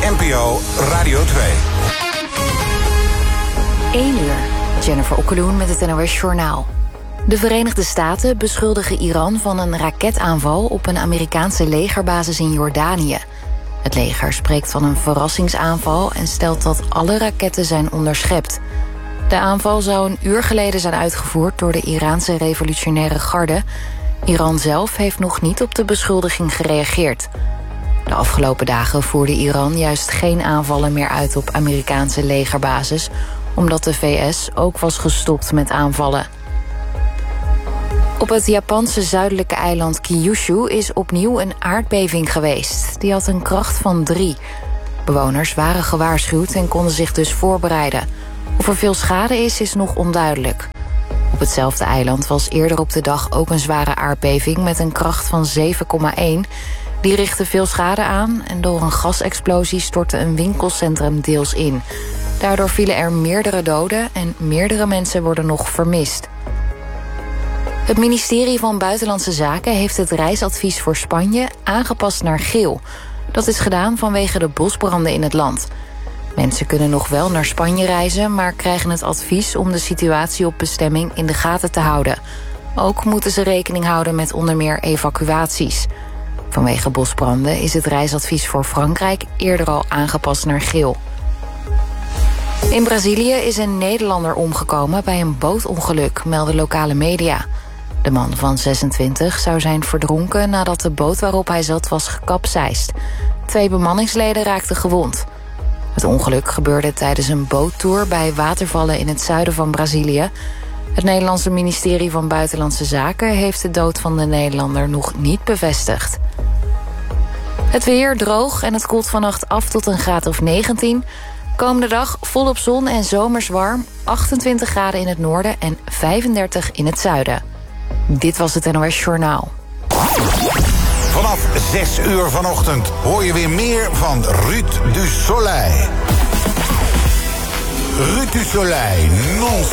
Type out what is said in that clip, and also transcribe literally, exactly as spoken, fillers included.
N P O Radio twee. één uur. Jennifer Okkeloen met het N O S Journaal. De Verenigde Staten beschuldigen Iran van een raketaanval op een Amerikaanse legerbasis in Jordanië. Het leger spreekt van een verrassingsaanval en stelt dat alle raketten zijn onderschept. De aanval zou een uur geleden zijn uitgevoerd door de Iraanse revolutionaire garde. Iran zelf heeft nog niet op de beschuldiging gereageerd. De afgelopen dagen voerde Iran juist geen aanvallen meer uit op Amerikaanse legerbases, omdat de V S ook was gestopt met aanvallen. Op het Japanse zuidelijke eiland Kyushu is opnieuw een aardbeving geweest. Die had een kracht van drie. Bewoners waren gewaarschuwd en konden zich dus voorbereiden. Of er veel schade is, is nog onduidelijk. Op hetzelfde eiland was eerder op de dag ook een zware aardbeving met een kracht van zeven komma één. Die richtte veel schade aan en door een gasexplosie stortte een winkelcentrum deels in. Daardoor vielen er meerdere doden en meerdere mensen worden nog vermist. Het ministerie van Buitenlandse Zaken heeft het reisadvies voor Spanje aangepast naar geel. Dat is gedaan vanwege de bosbranden in het land. Mensen kunnen nog wel naar Spanje reizen, maar krijgen het advies om de situatie op bestemming in de gaten te houden. Ook moeten ze rekening houden met onder meer evacuaties. Vanwege bosbranden is het reisadvies voor Frankrijk eerder al aangepast naar geel. In Brazilië is een Nederlander omgekomen bij een bootongeluk, melden lokale media. De man van zesentwintig zou zijn verdronken nadat de boot waarop hij zat was gekapseist. Twee bemanningsleden raakten gewond. Het ongeluk gebeurde tijdens een boottour bij watervallen in het zuiden van Brazilië. Het Nederlandse ministerie van Buitenlandse Zaken heeft de dood van de Nederlander nog niet bevestigd. Het weer droog en het koelt vannacht af tot een graad of negentien. Komende dag volop zon en zomers warm, achtentwintig graden in het noorden en vijfendertig in het zuiden. Dit was het N O S Journaal. Vanaf zes uur vanochtend hoor je weer meer van Ruud du Soleil. Ruud du Soleil, non-stop